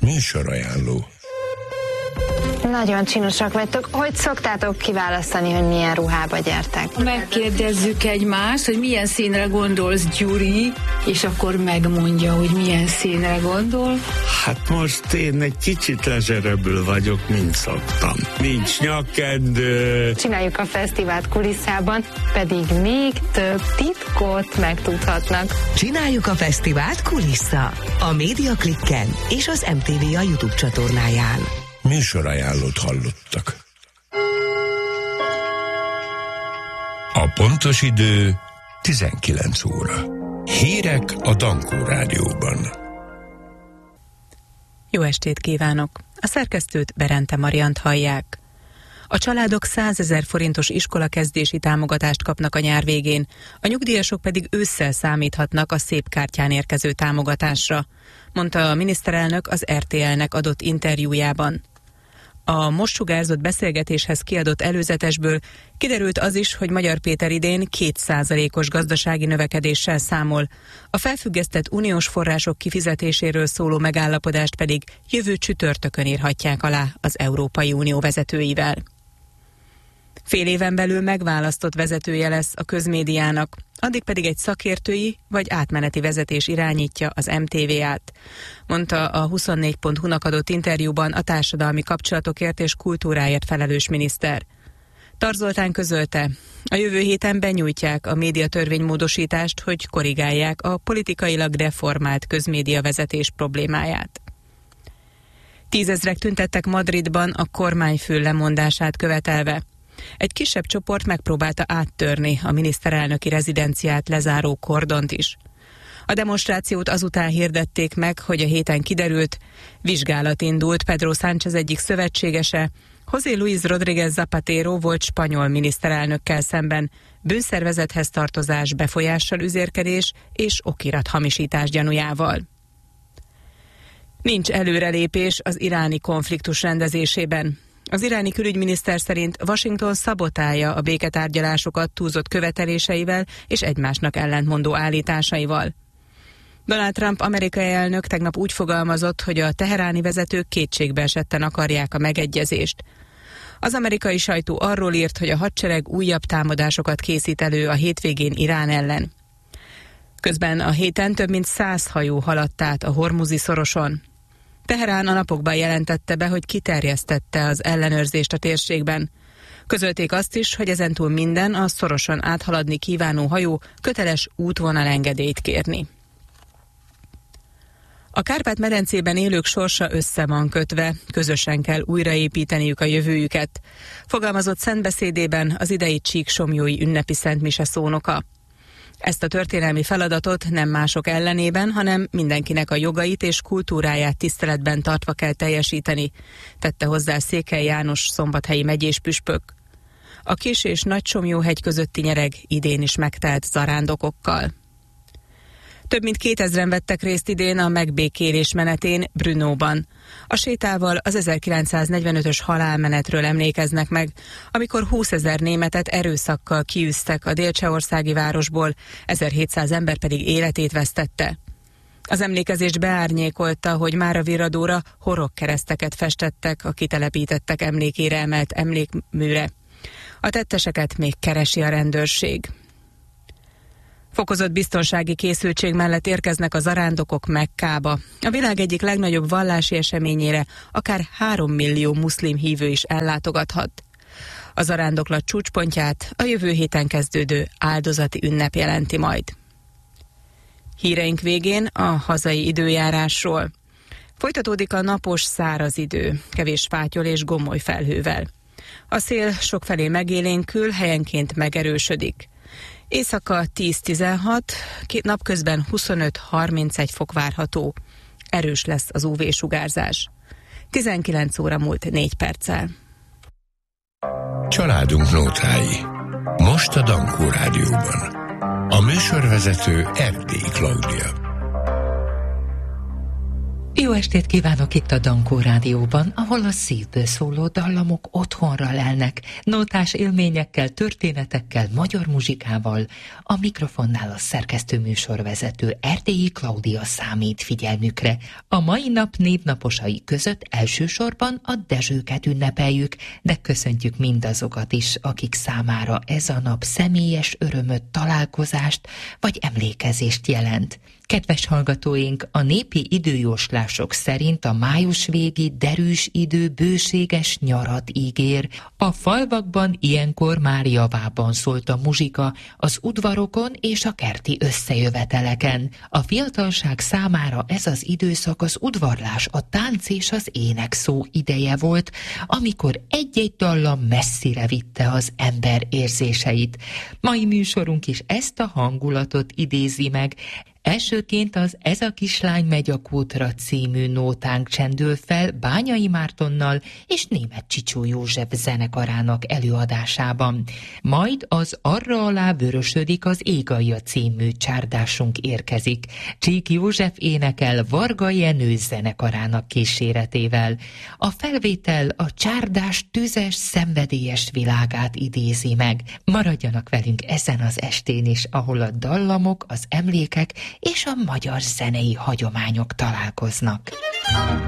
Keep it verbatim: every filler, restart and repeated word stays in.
Műsorajánló. Nagyon csinosak vagytok. Hogy szoktátok kiválasztani, hogy milyen ruhába gyertek? Megkérdezzük egymást, hogy milyen színre gondolsz, Gyuri, és akkor megmondja, hogy milyen színre gondol. Hát most én egy kicsit lezserebbül vagyok, mint szoktam. Nincs nyakkendő. Csináljuk a fesztivált kulisszában, pedig még több titkot megtudhatnak. Csináljuk a fesztivált kulissza. A Média Klikken és az em té vé a YouTube csatornáján. Műsorajánlót hallottak. A pontos idő tizenkilenc óra. Hírek a Dankó Rádióban. Jó estét kívánok! A szerkesztőt, Berente Mariant hallják. A családok százezer forintos iskolakezdési támogatást kapnak a nyár végén, a nyugdíjasok pedig ősszel számíthatnak a szép kártyán érkező támogatásra, mondta a miniszterelnök az er té el-nek adott interjújában. A most sugárzott beszélgetéshez kiadott előzetesből kiderült az is, hogy Magyar Péter idén két százalékos gazdasági növekedéssel számol, a felfüggesztett uniós források kifizetéséről szóló megállapodást pedig jövő csütörtökön írhatják alá az Európai Unió vezetőivel. Fél éven belül megválasztott vezetője lesz a közmédiának, addig pedig egy szakértői vagy átmeneti vezetés irányítja az em té vé-át, mondta a huszonnégy pont hu-nak adott interjúban a társadalmi kapcsolatokért és kultúráért felelős miniszter. Tar Zoltán közölte, a jövő héten benyújtják a médiatörvénymódosítást, hogy korrigálják a politikailag deformált közmédia vezetés problémáját. Tízezrek tüntettek Madridban a kormányfő lemondását követelve. Egy kisebb csoport megpróbálta áttörni a miniszterelnöki rezidenciát lezáró kordont is. A demonstrációt azután hirdették meg, hogy a héten kiderült, vizsgálat indult Pedro Sánchez egyik szövetségese, José Luis Rodríguez Zapatero volt spanyol miniszterelnökkel szemben, bűnszervezethez tartozás, befolyással üzérkedés és okirathamisítás gyanújával. Nincs előrelépés az iráni konfliktus rendezésében. Az iráni külügyminiszter szerint Washington szabotálja a béketárgyalásokat túlzott követeléseivel és egymásnak ellentmondó állításaival. Donald Trump amerikai elnök tegnap úgy fogalmazott, hogy a teheráni vezetők kétségbeesetten akarják a megegyezést. Az amerikai sajtó arról írt, hogy a hadsereg újabb támadásokat készít elő a hétvégén Irán ellen. Közben a héten több mint száz hajó haladt át a Hormuzi szoroson. Teherán a napokban jelentette be, hogy kiterjesztette az ellenőrzést a térségben. Közölték azt is, hogy ezentúl minden a szoroson áthaladni kívánó hajó köteles útvonalengedélyt kérni. A Kárpát-medencében élők sorsa össze van kötve, közösen kell újraépíteniük a jövőjüket, fogalmazott szentbeszédében az idei Csíksomlyói ünnepi szentmise szónoka. Ezt a történelmi feladatot nem mások ellenében, hanem mindenkinek a jogait és kultúráját tiszteletben tartva kell teljesíteni, tette hozzá Székely János szombathelyi megyés püspök. A Kis- és Nagycsomlyó-hegy közötti nyereg idén is megtelt zarándokokkal. Több mint kétezren vettek részt idén a megbékélés menetén Brnóban. A sétával az ezerkilencszáznegyvenötös halálmenetről emlékeznek meg, amikor húszezer németet erőszakkal kiűztek a délcsehországi városból, ezerhétszáz ember pedig életét vesztette. Az emlékezést beárnyékolta, hogy Mára Virradóra horogkereszteket festettek a kitelepítettek emlékére emelt emlékműre. A tetteseket még keresi a rendőrség. Fokozott biztonsági készültség mellett érkeznek a zarándokok Mekkába. A világ egyik legnagyobb vallási eseményére akár három millió muszlim hívő is ellátogathat. A zarándoklat csúcspontját a jövő héten kezdődő áldozati ünnep jelenti majd. Híreink végén a hazai időjárásról. Folytatódik a napos, száraz idő, kevés fátyol és gomoly felhővel. A szél sokfelé megélénkül, helyenként megerősödik. Éjszaka tíz-tizenhat, napközben huszonöt-harmincegy fok várható. Erős lesz az ú vé-sugárzás. tizenkilenc óra múlt négy perccel. Családunk nótái. Most a Dankó Rádióban. A műsorvezető Erdélyi Klaudia. Jó estét kívánok itt a Dankó Rádióban, ahol a szívből szóló dallamok otthonra lelnek, nótás élményekkel, történetekkel, magyar muzsikával. A mikrofonnál a szerkesztő műsorvezető Erdélyi Klaudia számít figyelmükre. A mai nap névnaposai között elsősorban a Dezsőket ünnepeljük, de köszöntjük mindazokat is, akik számára ez a nap személyes örömöt, találkozást vagy emlékezést jelent. Kedves hallgatóink, a népi időjóslások szerint a május végi derűs idő bőséges nyarat ígér. A falvakban ilyenkor már javában szólt a muzsika az udvarokon és a kerti összejöveteleken. A fiatalság számára ez az időszak az udvarlás, a tánc és az ének szó ideje volt, amikor egy-egy dallam messzire vitte az ember érzéseit. Mai műsorunk is ezt a hangulatot idézi meg. Elsőként az Ez a kislány megy a kútra című nótánk csendül fel Bányai Mártonnal és Németh Csicsó József zenekarának előadásában. Majd az Arra alá vörösödik az Égalja című csárdásunk érkezik. Csík József énekel Varga Jenő zenekarának kíséretével. A felvétel a csárdás tüzes, szenvedélyes világát idézi meg. Maradjanak velünk ezen az estén is, ahol a dallamok, az emlékek és a magyar zenei hagyományok találkoznak.